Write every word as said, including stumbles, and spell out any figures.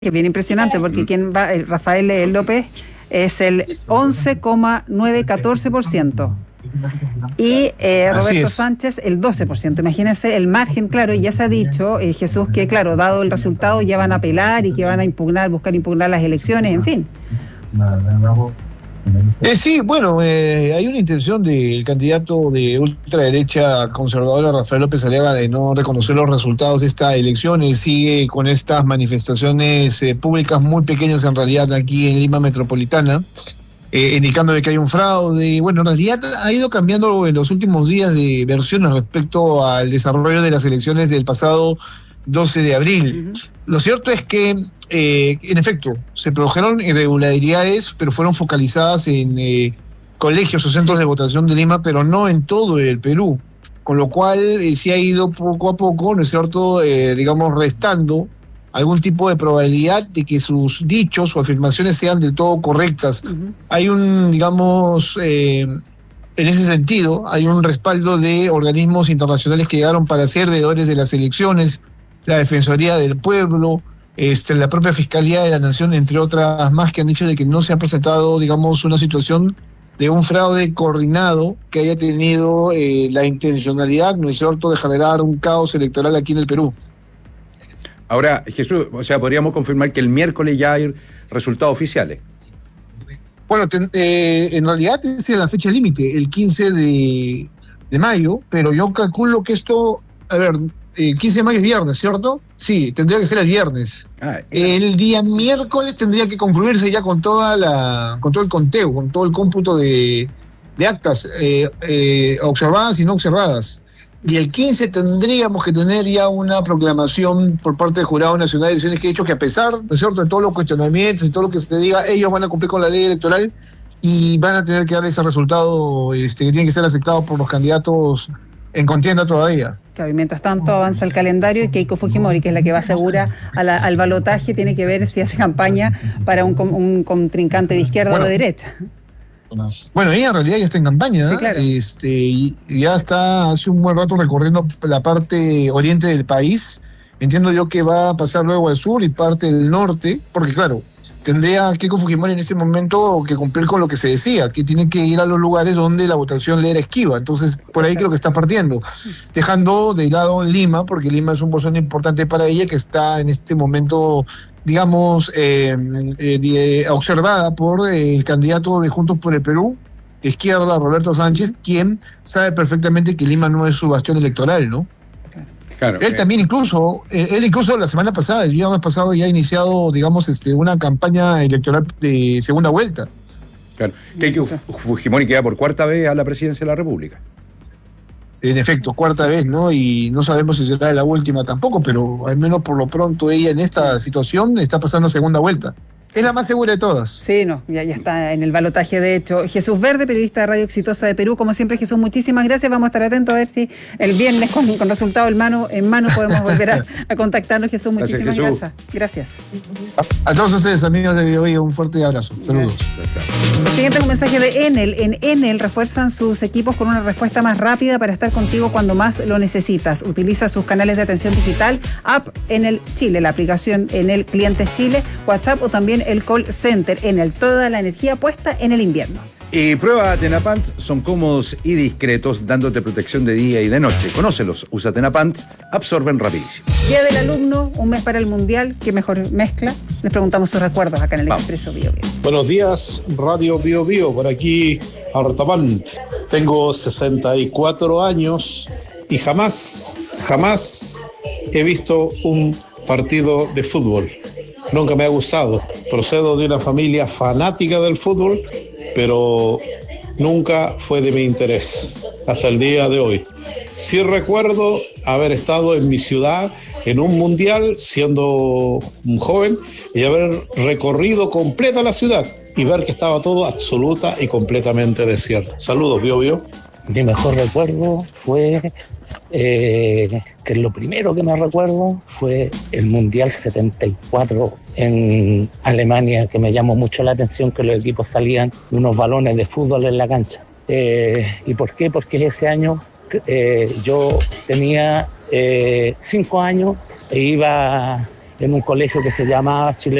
que es bien impresionante, porque quien va, el Rafael López es el once coma novecientos catorce por ciento y eh, Roberto Sánchez el doce por ciento. Imagínense el margen, claro, y ya se ha dicho, eh, Jesús, que claro, dado el resultado ya van a apelar y que van a impugnar, buscar impugnar las elecciones, en fin. Eh, sí, bueno, eh, hay una intención del candidato de ultraderecha conservadora Rafael López Aliaga de no reconocer los resultados de esta elección. Él sigue con estas manifestaciones eh, públicas muy pequeñas en realidad aquí en Lima Metropolitana, eh, indicando de que hay un fraude. Bueno, en realidad ha ido cambiando en los últimos días de versiones respecto al desarrollo de las elecciones del pasado doce de abril. Uh-huh. Lo cierto es que, eh, en efecto, se produjeron irregularidades, pero fueron focalizadas en eh, colegios o centros de votación de Lima, pero no en todo el Perú, con lo cual eh, se ha ido poco a poco, ¿no es cierto?, eh, digamos, restando algún tipo de probabilidad de que sus dichos o afirmaciones sean del todo correctas. Uh-huh. Hay un, digamos, eh, en ese sentido, hay un respaldo de organismos internacionales que llegaron para ser veedores de las elecciones, la Defensoría del Pueblo, este, la propia Fiscalía de la Nación, entre otras más, que han dicho de que no se ha presentado, digamos, una situación de un fraude coordinado que haya tenido eh, la intencionalidad, ¿no es cierto?, de generar un caos electoral aquí en el Perú. Ahora, Jesús, o sea, podríamos confirmar que el miércoles ya hay resultados oficiales. Bueno, ten, eh, en realidad es la fecha límite, el quince de mayo, pero yo calculo que esto, a ver, el quince de mayo es viernes, ¿cierto? Sí, tendría que ser el viernes. Ah, el día miércoles tendría que concluirse ya con toda la, con todo el conteo, con todo el cómputo de, de actas eh, eh, observadas y no observadas. Y el quince tendríamos que tener ya una proclamación por parte del Jurado Nacional de Elecciones que ha dicho que, a pesar, ¿no es cierto?, de todos los cuestionamientos y todo lo que se diga, ellos van a cumplir con la ley electoral y van a tener que dar ese resultado este, que tiene que ser aceptado por los candidatos en contienda todavía. Claro, y mientras tanto avanza el calendario y Keiko Fujimori, que es la que va segura a la, al balotaje, tiene que ver si hace campaña para un, un contrincante de izquierda bueno, o de derecha. Bueno, ella en realidad ya está en campaña, sí, claro. este, y ya está hace un buen rato recorriendo la parte oriente del país. Entiendo yo que va a pasar luego al sur y parte del norte, porque claro, tendría Keiko Fujimori en ese momento que cumplir con lo que se decía, que tiene que ir a los lugares donde la votación le era esquiva. Entonces, por ahí creo que está partiendo, dejando de lado Lima, porque Lima es un bosón importante para ella, que está en este momento, digamos, eh, eh, observada por eh, el candidato de Juntos por el Perú, de izquierda, Roberto Sánchez, quien sabe perfectamente que Lima no es su bastión electoral, ¿no? Claro, él eh. también incluso, eh, él incluso la semana pasada, el viernes pasado, ya ha iniciado, digamos, este, una campaña electoral de segunda vuelta. Claro. Keiko Fujimori queda por cuarta vez a la presidencia de la República. En efecto, cuarta vez, ¿no? Y no sabemos si será la última tampoco, pero al menos por lo pronto ella en esta situación está pasando segunda vuelta. Es la más segura de todas. Sí, no, ya, ya está en el balotaje, de hecho. Jesús Verde, periodista de Radio Exitosa de Perú. Como siempre, Jesús, muchísimas gracias. Vamos a estar atentos a ver si el viernes, con, con resultado en mano, en mano, podemos volver a, a contactarnos. Jesús, muchísimas gracias. Jesús. Gracias. A, a todos ustedes, amigos de Bio, un fuerte abrazo. Saludos. Siguiente un mensaje de Enel. En Enel refuerzan sus equipos con una respuesta más rápida para estar contigo cuando más lo necesitas. Utiliza sus canales de atención digital, app Enel Chile, la aplicación Enel Clientes Chile, WhatsApp o también el call center. Enel, toda la energía puesta en el invierno. Y prueba Tenapants, son cómodos y discretos, dándote protección de día y de noche. Conócelos, usa Tenapants, absorben rapidísimo. Día del alumno, un mes para el mundial, ¿qué mejor mezcla? Les preguntamos sus recuerdos acá en el Vamos. Expreso Bio Bio. Buenos días, Radio Bio Bio, por aquí Artapan. Tengo sesenta y cuatro años y jamás, jamás he visto un partido de fútbol. Nunca me ha gustado. Procedo de una familia fanática del fútbol, pero nunca fue de mi interés hasta el día de hoy. Sí recuerdo haber estado en mi ciudad en un mundial siendo un joven y haber recorrido completa la ciudad y ver que estaba todo absoluta y completamente desierto. Saludos, Bio Bio. Mi mejor recuerdo fue eh, que lo primero que me recuerdo fue el Mundial setenta y cuatro en Alemania, que me llamó mucho la atención que los equipos salían unos balones de fútbol en la cancha. Eh, ¿Y por qué? Porque ese año eh, yo tenía eh, cinco años e iba en un colegio que se llama Chile